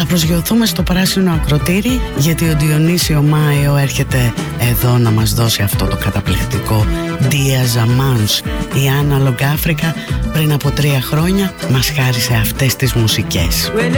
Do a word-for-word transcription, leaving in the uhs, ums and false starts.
Θα προσγειωθούμε στο πράσινο ακροτήρι, γιατί ο Διονύσιο Μάιο έρχεται εδώ να μας δώσει αυτό το καταπληκτικό Dias Amans. Η Analog Africa πριν από τρία χρόνια μας χάρισε αυτές τις μουσικές.